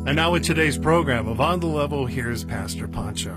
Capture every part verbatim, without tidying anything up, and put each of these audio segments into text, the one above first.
And now in today's program of On the Level, here's Pastor Pancho.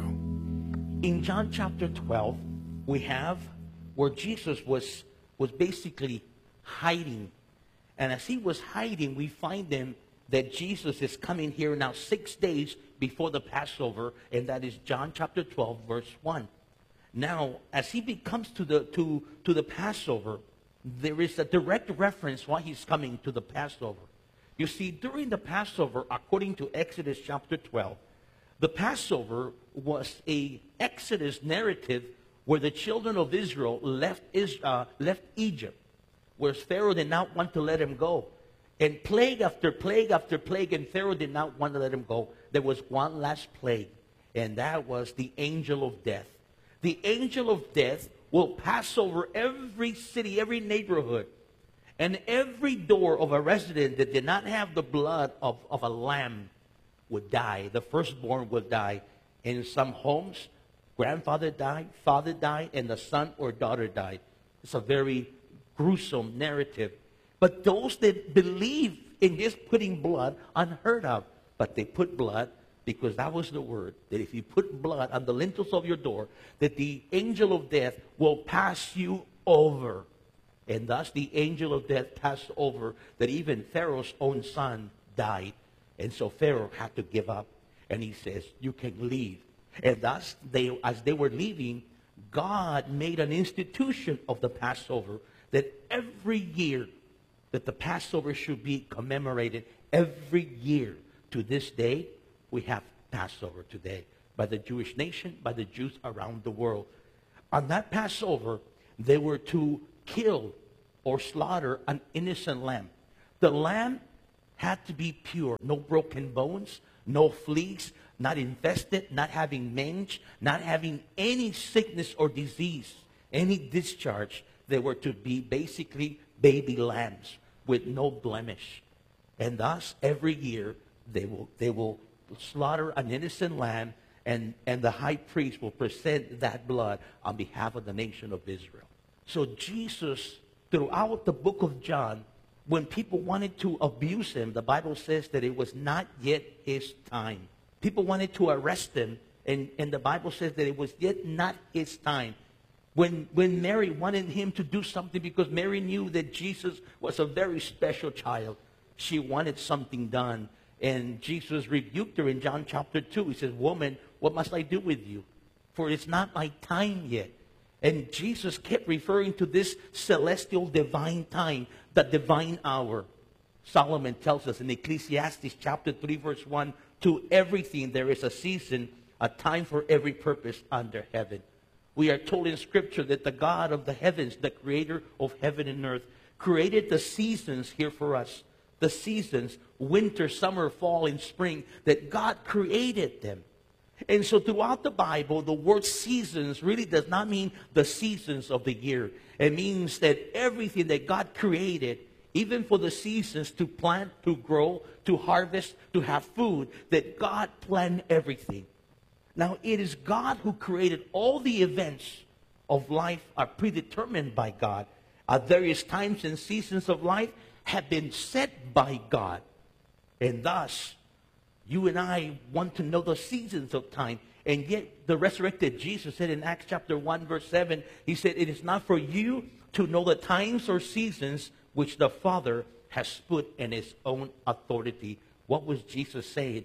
In John chapter twelve, we have where Jesus was, was basically hiding. And as he was hiding, we find then that Jesus is coming here now six days before the Passover, and that is John chapter twelve, verse one. Now, as he comes to the, to, to the Passover, there is a direct reference why he's coming to the Passover. You see, during the Passover, according to Exodus chapter twelve, the Passover was a Exodus narrative where the children of Israel left, uh, left Egypt, where Pharaoh did not want to let them go. And plague after plague after plague, and Pharaoh did not want to let them go. There was one last plague, and that was the angel of death. The angel of death will pass over every city, every neighborhood, and every door of a resident that did not have the blood of, of a lamb would die. The firstborn would die. In some homes, grandfather died, father died, and the son or daughter died. It's a very gruesome narrative. But those that believe in just putting blood, unheard of. But they put blood because that was the word, that if you put blood on the lintels of your door, that the angel of death will pass you over. And thus the angel of death passed over, that even Pharaoh's own son died. And so Pharaoh had to give up. And he says, you can leave. And thus, they, as they were leaving, God made an institution of the Passover, that every year that the Passover should be commemorated. Every year to this day, we have Passover today by the Jewish nation, by the Jews around the world. On that Passover, they were to kill or slaughter an innocent lamb. The lamb had to be pure, no broken bones, no fleas, not infested, not having mange, not having any sickness or disease, any discharge. They were to be basically baby lambs with no blemish. And thus, every year, they will, they will slaughter an innocent lamb, and, and the high priest will present that blood on behalf of the nation of Israel. So Jesus, throughout the book of John, when people wanted to abuse him, the Bible says that it was not yet his time. People wanted to arrest him, and, and the Bible says that it was yet not his time. When, when Mary wanted him to do something, because Mary knew that Jesus was a very special child, she wanted something done. And Jesus rebuked her in John chapter two. He says, woman, what must I do with you? For it's not my time yet. And Jesus kept referring to this celestial divine time, the divine hour. Solomon tells us in Ecclesiastes chapter three, verse one, to everything there is a season, a time for every purpose under heaven. We are told in Scripture that the God of the heavens, the creator of heaven and earth, created the seasons here for us. The seasons, winter, summer, fall, and spring, that God created them. And so throughout the Bible, the word seasons really does not mean the seasons of the year. It means that everything that God created, even for the seasons to plant, to grow, to harvest, to have food, that God planned everything. Now, it is God who created all the events of life are predetermined by God. At various times and seasons of life have been set by God. And thus, you and I want to know the seasons of time. And yet, the resurrected Jesus said in Acts chapter one, verse seven, he said, it is not for you to know the times or seasons which the Father has put in his own authority. What was Jesus saying?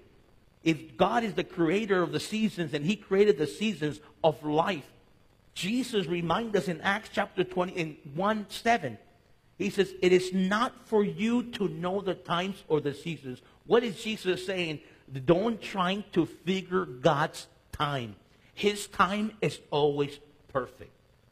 If God is the creator of the seasons and he created the seasons of life, Jesus reminds us in Acts chapter twenty, in one seven, he says, it is not for you to know the times or the seasons. What is Jesus saying? Don't try to figure God's time. His time is always perfect.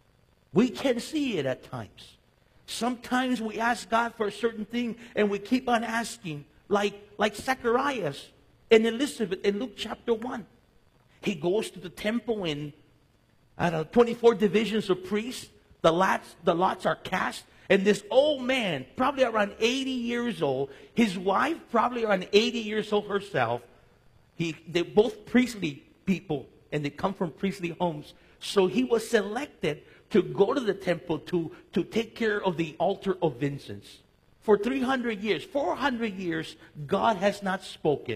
We can see it at times. Sometimes we ask God for a certain thing and we keep on asking, like, like Zacharias and Elizabeth in Luke chapter one. He goes to the temple and out of twenty-four divisions of priests, the lots, the lots are cast. And this old man, probably around eighty years old, his wife, probably around eighty years old herself, he, they're both priestly people, and they come from priestly homes. So he was selected to go to the temple to, to take care of the altar of incense. For three hundred years, four hundred years, God has not spoken.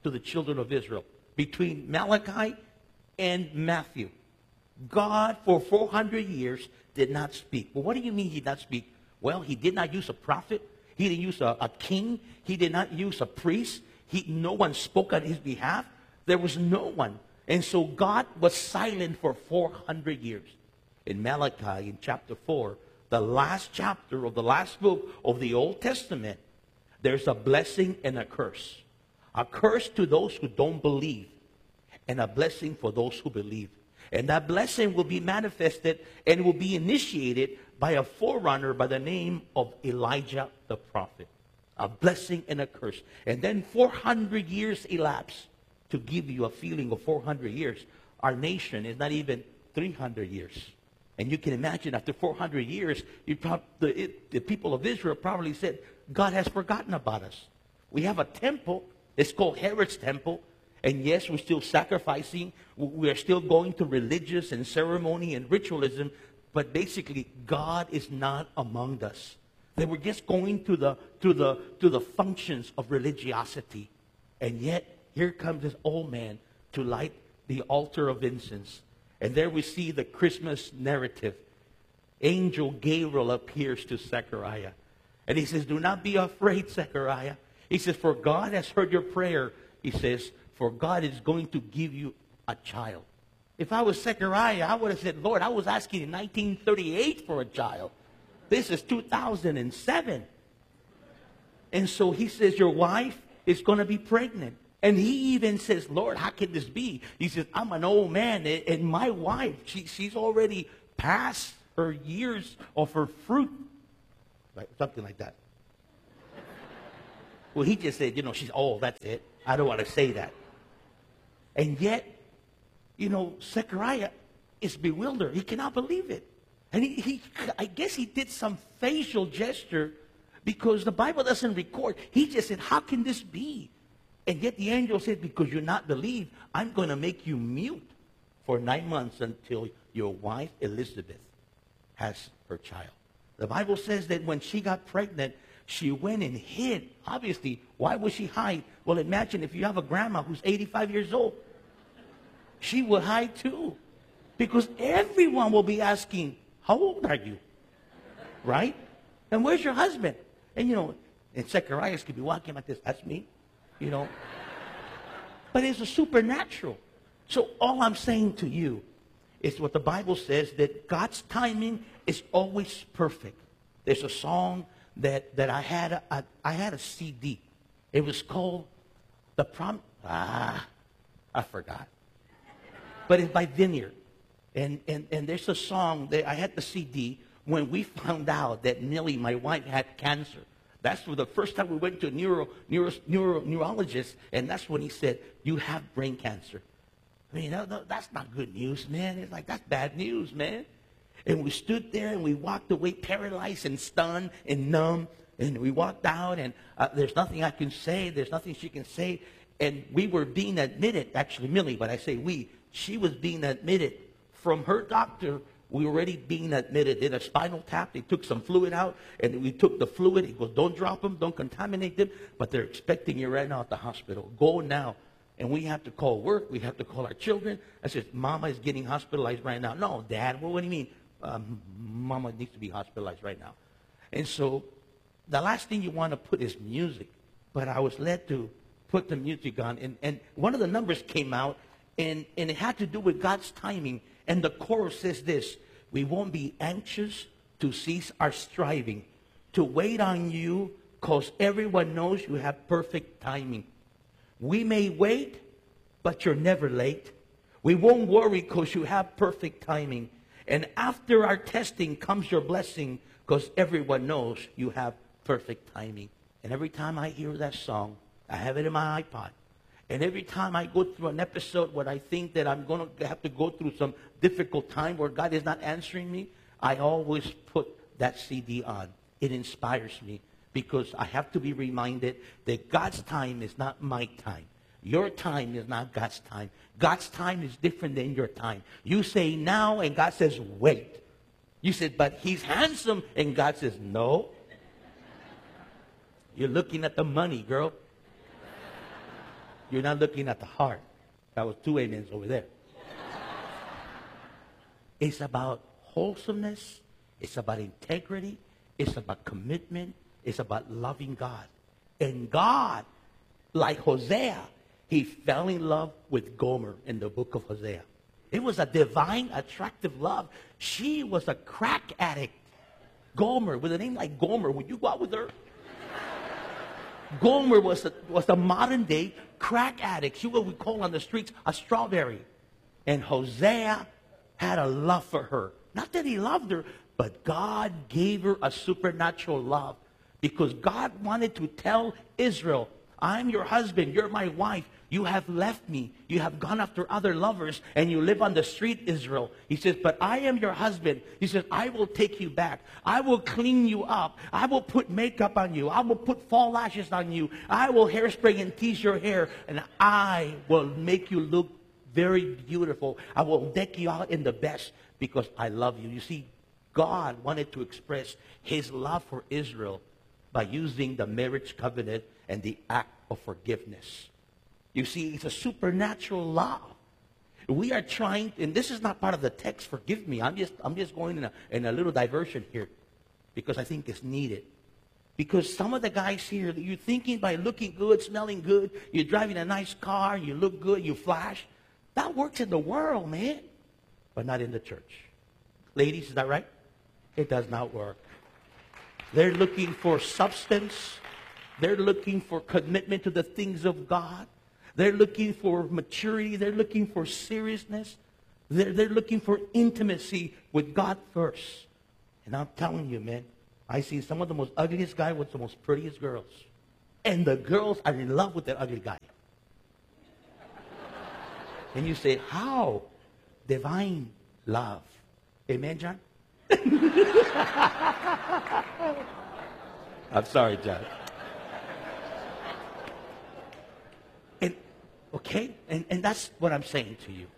to the children of Israel between Malachi and Matthew. God, for four hundred years, did not speak. Well, what do you mean he did not speak? Well, he did not use a prophet. He didn't use a, a king. He did not use a priest. He, no one spoke on his behalf. There was no one. And so God was silent for four hundred years. In Malachi, in chapter four, the last chapter of the last book of the Old Testament, there's a blessing and a curse. A curse to those who don't believe, and a blessing for those who believe. And that blessing will be manifested and will be initiated by a forerunner by the name of Elijah the prophet. A blessing and a curse. And then four hundred years elapse. To give you a feeling of four hundred years, our nation is not even three hundred years. And you can imagine after four hundred years, you prob- the, it, the people of Israel probably said, God has forgotten about us. We have a temple. It's called Herod's temple. And yes, we're still sacrificing. We're still going to religious and ceremony and ritualism. But basically, God is not among us. They were just going to the, to the, to the functions of religiosity. And yet, here comes this old man to light the altar of incense. And there we see the Christmas narrative. Angel Gabriel appears to Zechariah. And he says, do not be afraid, Zechariah. He says, for God has heard your prayer. He says, for God is going to give you a child. If I was Zechariah, I would have said, Lord, I was asking in nineteen thirty-eight for a child. This is two thousand seven. And so he says, your wife is going to be pregnant. And he even says, Lord, how can this be? He says, I'm an old man, and my wife, she, she's already past her years of her fruit. Like, something like that. Well, he just said, you know, she's old, that's it. I don't want to say that. And yet, you know, Zechariah is bewildered. He cannot believe it. And he, he I guess he did some facial gesture because the Bible doesn't record. He just said, how can this be? And yet the angel said, because you're not believed, I'm going to make you mute for nine months until your wife, Elizabeth, has her child. The Bible says that when she got pregnant, she went and hid. Obviously, why would she hide? Well, imagine if you have a grandma who's eighty-five years old. She will hide too. Because everyone will be asking, how old are you? Right? And where's your husband? And you know, and Zechariah could be walking like this. That's me. You know, but it's a supernatural. So all I'm saying to you is what the Bible says, that God's timing is always perfect. There's a song that, that I had, a, a, I had a C D. It was called The Prom, ah, I forgot. But it's by Vineyard. And, and, and there's a song that I had the C D when we found out that Millie, my wife, had cancer. That's for the first time we went to a neuro, neuro, neuro, neurologist, and that's when he said, you have brain cancer. I mean, no, no, that's not good news, man. It's like, that's bad news, man. And we stood there and we walked away paralyzed and stunned and numb. And we walked out and uh, there's nothing I can say. There's nothing she can say. And we were being admitted, actually Millie, but I say we, she was being admitted from her doctor. We were already being admitted in a spinal tap. They took some fluid out, and we took the fluid. He goes, don't drop them, don't contaminate them, but they're expecting you right now at the hospital. Go now. And we have to call work. We have to call our children. I said, Mama is getting hospitalized right now. No, Dad, well, what do you mean? Um, Mama needs to be hospitalized right now. And so the last thing you want to put is music. But I was led to put the music on. And, and one of the numbers came out, and, and it had to do with God's timing. And the chorus says this: we won't be anxious to cease our striving, to wait on you, because everyone knows you have perfect timing. We may wait, but you're never late. We won't worry because you have perfect timing. And after our testing comes your blessing, because everyone knows you have perfect timing. And every time I hear that song, I have it in my iPod. And every time I go through an episode where I think that I'm going to have to go through some difficult time where God is not answering me, I always put that C D on. It inspires me because I have to be reminded that God's time is not my time. Your time is not God's time. God's time is different than your time. You say now, and God says, wait. You said, but he's handsome, and God says, no. You're looking at the money, girl. You're not looking at the heart. That was two amens over there. It's about wholesomeness. It's about integrity. It's about commitment. It's about loving God. And God, like Hosea, he fell in love with Gomer in the book of Hosea. It was a divine, attractive love. She was a crack addict. Gomer, with a name like Gomer, would you go out with her? Gomer was a, was a modern day crack addict. She was what we call on the streets a strawberry. And Hosea had a love for her. Not that he loved her, but God gave her a supernatural love. Because God wanted to tell Israel, I'm your husband, you're my wife. You have left me. You have gone after other lovers, and you live on the street, Israel. He says, but I am your husband. He says, I will take you back. I will clean you up. I will put makeup on you. I will put fall lashes on you. I will hairspray and tease your hair, and I will make you look very beautiful. I will deck you out in the best because I love you. You see, God wanted to express his love for Israel by using the marriage covenant and the act of forgiveness. You see, it's a supernatural law. We are trying, and this is not part of the text, forgive me. I'm just, I'm just going in a, in a little diversion here because I think it's needed. Because some of the guys here, you're thinking by looking good, smelling good, you're driving a nice car, you look good, you flash. That works in the world, man, but not in the church. Ladies, is that right? It does not work. They're looking for substance. They're looking for commitment to the things of God. They're looking for maturity. They're looking for seriousness. They're, they're looking for intimacy with God first. And I'm telling you, man, I see some of the most ugliest guys with the most prettiest girls. And the girls are in love with that ugly guy. And you say, how? Divine love. Amen, John? I'm sorry, John. And, okay, and, and that's what I'm saying to you.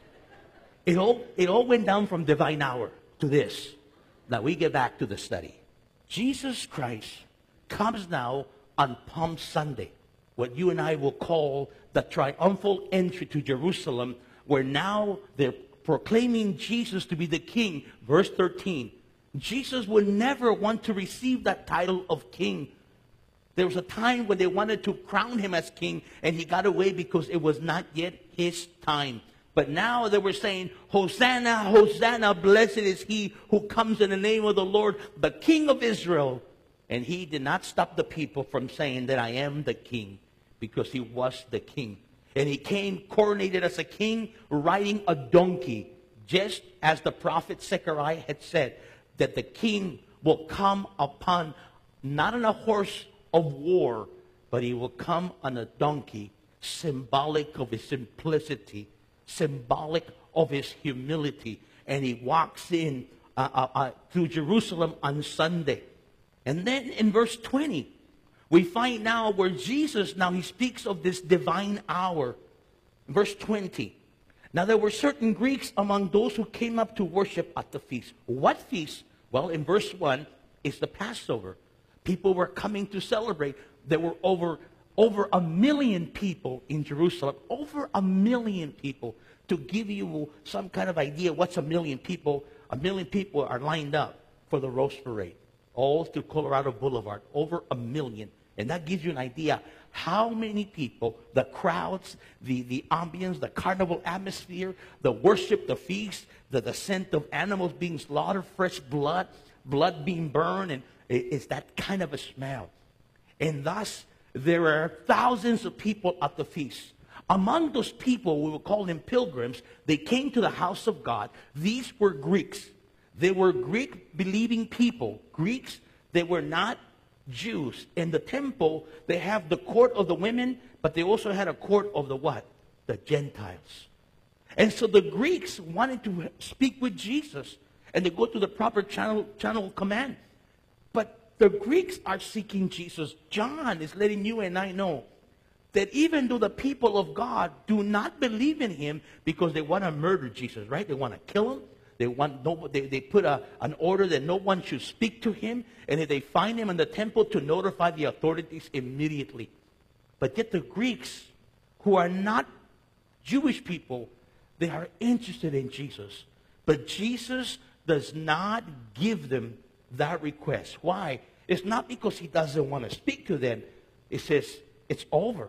It all, it all went down from divine hour to this. Now we get back to the study. Jesus Christ comes now on Palm Sunday, what you and I will call the triumphal entry to Jerusalem, where now they're proclaiming Jesus to be the king. Verse thirteen. Jesus would never want to receive that title of king. There was a time when they wanted to crown him as king, and he got away because it was not yet his time. But now they were saying, Hosanna, Hosanna, blessed is he who comes in the name of the Lord, the King of Israel. And he did not stop the people from saying that I am the king, because he was the king. And he came coronated as a king, riding a donkey, just as the prophet Zechariah had said, that the king will come upon, not on a horse of war, but he will come on a donkey, symbolic of his simplicity, symbolic of his humility. And he walks in uh, uh, uh, through Jerusalem on Sunday. And then in verse twenty, we find now where Jesus, now he speaks of this divine hour. Verse twenty. Now there were certain Greeks among those who came up to worship at the feast. What feast? Well, in verse one, it's the Passover. People were coming to celebrate. There were over, over a million people in Jerusalem. Over a million people. To give you some kind of idea what's a million people, a million people are lined up for the Rose Parade. All through Colorado Boulevard. Over a million. And that gives you an idea how many people, the crowds, the, the ambience, the carnival atmosphere, the worship, the feast, the, the scent of animals being slaughtered, fresh blood, blood being burned, and it, it's that kind of a smell. And thus, there are thousands of people at the feast. Among those people, we will call them pilgrims, they came to the house of God. These were Greeks. They were Greek-believing people. Greeks, they were not Jews. In the temple, they have the court of the women, but they also had a court of the what? The Gentiles. And so the Greeks wanted to speak with Jesus, and they go to the proper channel, channel of command. But the Greeks are seeking Jesus. John is letting you and I know that even though the people of God do not believe in him because they want to murder Jesus, right? They want to kill him. They want no, they, they put a, an order that no one should speak to him. And if they find him in the temple, to notify the authorities immediately. But yet the Greeks, who are not Jewish people, they are interested in Jesus. But Jesus does not give them that request. Why? It's not because he doesn't want to speak to them. It says, it's over.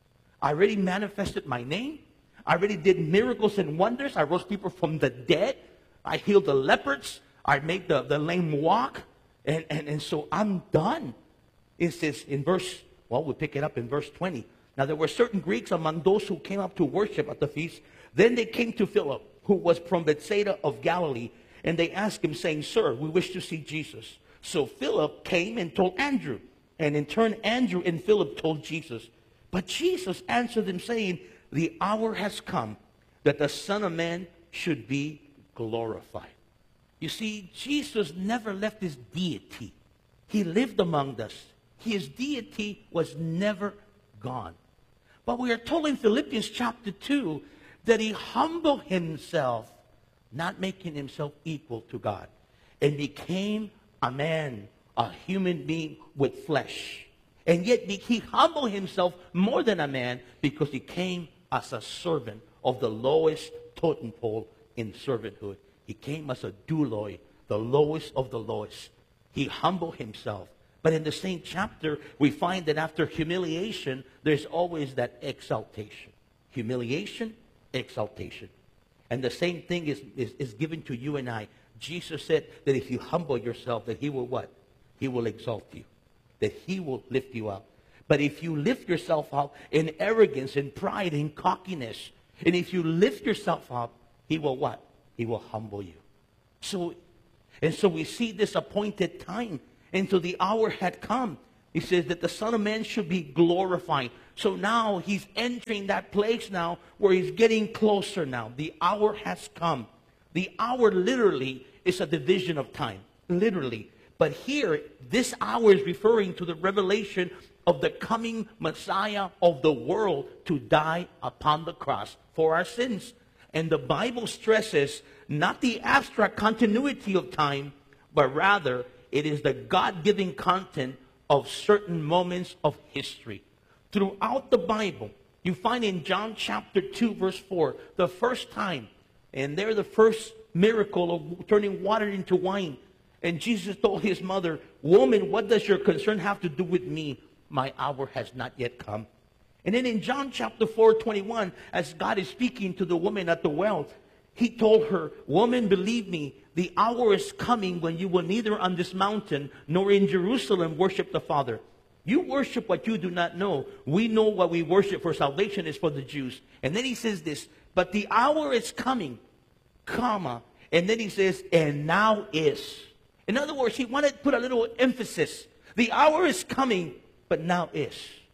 I already manifested my name. I already did miracles and wonders. I rose people from the dead. I healed the leopards. I made the, the lame walk. And, and, and so I'm done. It says in verse, well, we'll pick it up in verse twenty. Now there were certain Greeks among those who came up to worship at the feast. Then they came to Philip, who was from Bethsaida of Galilee. And they asked him, saying, Sir, we wish to see Jesus. So Philip came and told Andrew. And in turn, Andrew and Philip told Jesus. But Jesus answered them, saying, the hour has come that the Son of Man should be glorified. You see, Jesus never left his deity. He lived among us. His deity was never gone. But we are told in Philippians chapter two that he humbled himself, not making himself equal to God, and became a man, a human being with flesh. And yet he humbled himself more than a man because he came as a servant of the lowest totem pole in servanthood. He came as a douloi, the lowest of the lowest. He humbled himself. But in the same chapter, we find that after humiliation, there's always that exaltation. Humiliation, exaltation. And the same thing is, is, is given to you and I. Jesus said that if you humble yourself, that he will what? He will exalt you. That he will lift you up. But if you lift yourself up in arrogance and pride and cockiness, and if you lift yourself up, he will what? He will humble you. So, and so we see this appointed time until the hour had come. He says that the Son of Man should be glorified. So now he's entering that place now where he's getting closer now. The hour has come. The hour literally is a division of time. Literally. But here, this hour is referring to the revelation of the coming Messiah of the world to die upon the cross for our sins. And the Bible stresses not the abstract continuity of time, but rather it is the God-given content of certain moments of history. Throughout the Bible, you find in John chapter two, verse four, the first time, and there the first miracle of turning water into wine. And Jesus told his mother, woman, what does your concern have to do with me? My hour has not yet come. And then in John chapter four, twenty-one, as God is speaking to the woman at the well, he told her, woman, believe me, the hour is coming when you will neither on this mountain nor in Jerusalem worship the Father. You worship what you do not know. We know what we worship, for salvation is for the Jews. And then he says this, but the hour is coming, comma, and then he says, and now is. In other words, he wanted to put a little emphasis. The hour is coming, but now is.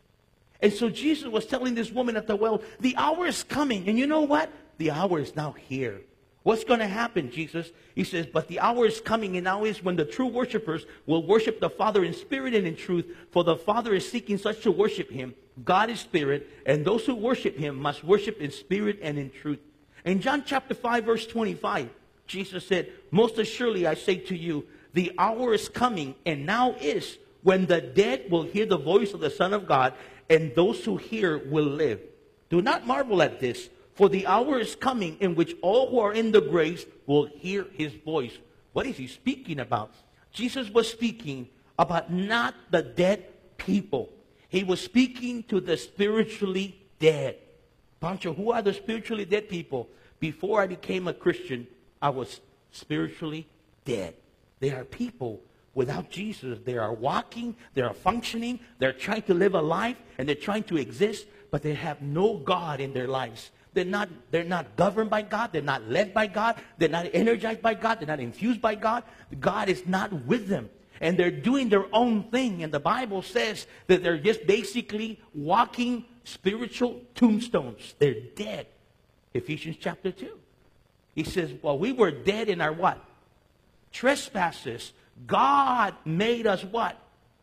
And so Jesus was telling this woman at the well, the hour is coming. And you know what? The hour is now here. What's going to happen, Jesus? He says, but the hour is coming, and now is when the true worshipers will worship the Father in spirit and in truth, for the Father is seeking such to worship him. God is spirit, and those who worship him must worship in spirit and in truth. In John chapter five, verse twenty-five, Jesus said, most assuredly I say to you, the hour is coming, and now is, when the dead will hear the voice of the Son of God, and those who hear will live. Do not marvel at this, for the hour is coming in which all who are in the graves will hear his voice. What is he speaking about? Jesus was speaking about not the dead people. He was speaking to the spiritually dead. Pancho, who are the spiritually dead people? Before I became a Christian, I was spiritually dead. They are people without Jesus. They are walking, they are functioning, they're trying to live a life, and they're trying to exist, but they have no God in their lives. They're not, they're not governed by God. They're not led by God. They're not energized by God. They're not infused by God. God is not with them. And they're doing their own thing. And the Bible says that they're just basically walking spiritual tombstones. They're dead. Ephesians chapter two. He says, well, we were dead in our what? Trespasses. God made us what?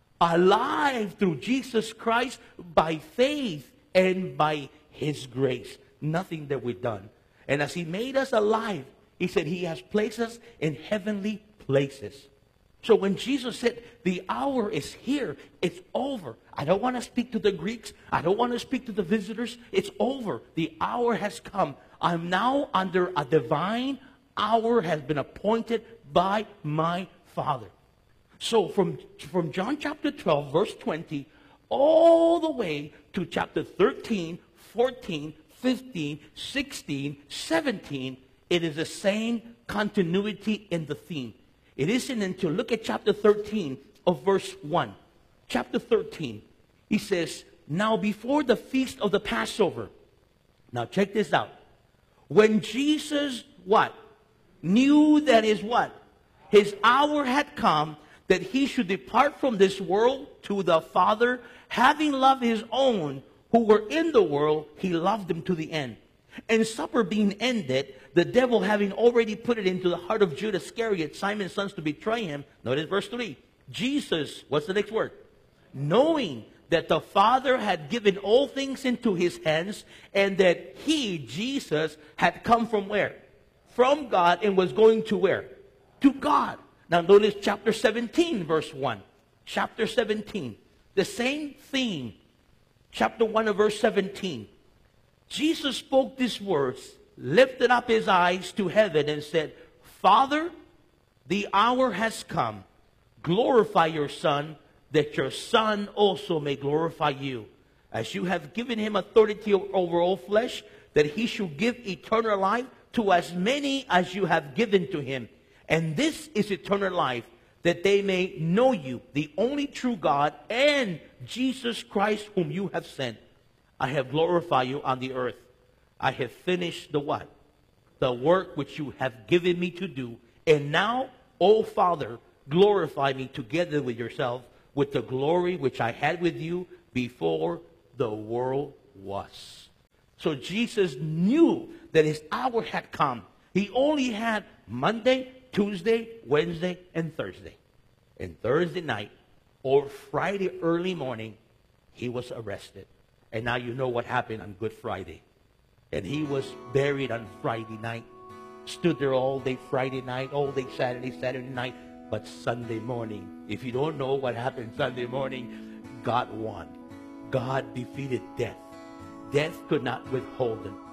Alive through Jesus Christ by faith and by his grace. Nothing that we've done. And as he made us alive, he said he has placed us in heavenly places. So when Jesus said, the hour is here, it's over. I don't want to speak to the Greeks. I don't want to speak to the visitors. It's over. The hour has come. I'm now under a divine hour has been appointed by my Father. So from, from John chapter twelve, verse twenty, all the way to chapter thirteen, fourteen, fifteen, sixteen, seventeen, it is the same continuity in the theme. It isn't until, look at chapter thirteen of verse one. Chapter thirteen, he says, now before the feast of the Passover. Now check this out. When Jesus, what? Knew that his what? His hour had come, that he should depart from this world to the Father, having loved his own who were in the world, he loved them to the end. And supper being ended, the devil having already put it into the heart of Judas Iscariot, Simon's son, to betray him. Notice verse three. Jesus, what's the next word? Knowing that the Father had given all things into his hands, and that he, Jesus, had come from where? From God, and was going to where? To God. Now notice chapter seventeen, verse one. Chapter seventeen. The same theme. Chapter one of verse seventeen. Jesus spoke these words, lifted up his eyes to heaven, and said, Father, the hour has come. Glorify your Son, that your Son also may glorify you. As you have given him authority over all flesh, that he should give eternal life to as many as you have given to him. And this is eternal life, that they may know you, the only true God, and Jesus Christ whom you have sent. I have glorified you on the earth. I have finished the what? The work which you have given me to do. And now, O Father, glorify me together with yourself, with the glory which I had with you before the world was. So Jesus knew that his hour had come. He only had Monday, Tuesday, Wednesday, and Thursday. And Thursday night or Friday early morning, he was arrested. And now you know what happened on Good Friday. And he was buried on Friday night. Stood there all day Friday night, all day Saturday, Saturday night. But Sunday morning, if you don't know what happened Sunday morning, God won. God defeated death. Death could not withhold him.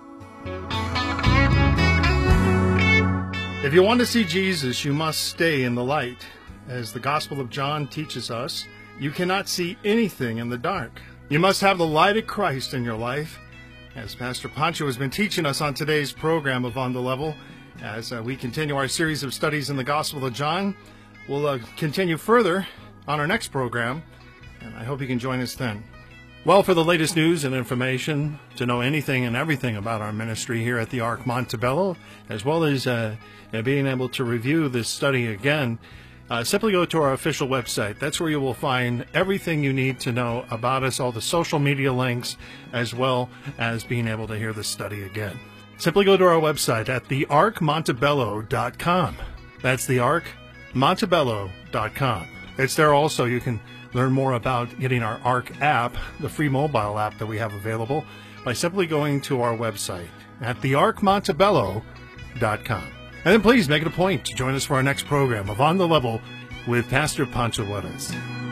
If you want to see Jesus, you must stay in the light. As the Gospel of John teaches us, you cannot see anything in the dark. You must have the light of Christ in your life. As Pastor Pancho has been teaching us on today's program of On the Level, as uh, we continue our series of studies in the Gospel of John, we'll uh, continue further on our next program, and I hope you can join us then. Well, for the latest news and information, to know anything and everything about our ministry here at the Ark Montebello, as well as uh, being able to review this study again, uh, simply go to our official website. That's where you will find everything you need to know about us, all the social media links, as well as being able to hear the study again. Simply go to our website at the ark montebello dot com. That's the ark montebello dot com. It's there also. You can learn more about getting our Ark app, the free mobile app that we have available, by simply going to our website at the ark montebello dot com. And then please make it a point to join us for our next program of On the Level with Pastor Pancho Juarez.